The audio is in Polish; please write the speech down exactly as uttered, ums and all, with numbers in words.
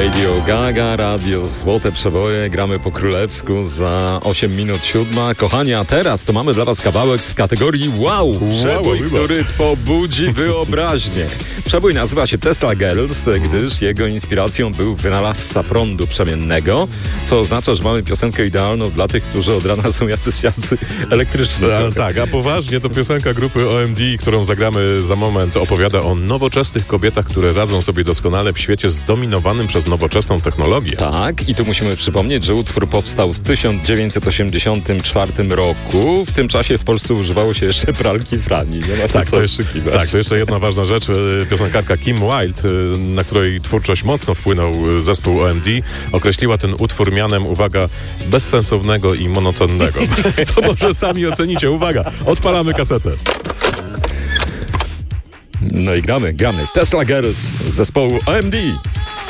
Radio Gaga, radio Złote Przeboje, gramy po królewsku za osiem minut siódma. Kochani, a teraz to mamy dla was kawałek z kategorii wow, przebój, wow, który pobudzi wyobraźnię. Przebój nazywa się Tesla Girls, gdyż jego inspiracją był wynalazca prądu przemiennego, co oznacza, że mamy piosenkę idealną dla tych, którzy od rana są jacyś jacy elektryczni. A, tak, a poważnie to piosenka grupy O M D, którą zagramy za moment, opowiada o nowoczesnych kobietach, które radzą sobie doskonale w świecie zdominowanym przez nowoczesną technologię. Tak, i tu musimy przypomnieć, że utwór powstał w tysiąc dziewięćset osiemdziesiątym czwartym roku. W tym czasie w Polsce używało się jeszcze pralki Frani. Nie ma tak, co to jeszcze, tak, to jeszcze jedna ważna rzecz. Piosenkarka Kim Wilde, na której twórczość mocno wpłynął zespół O M D, określiła ten utwór mianem, uwaga, bezsensownego i monotonnego. To może sami ocenicie. Uwaga, odpalamy kasetę. No i gramy, gramy. Tesla Girls z zespołu O M D.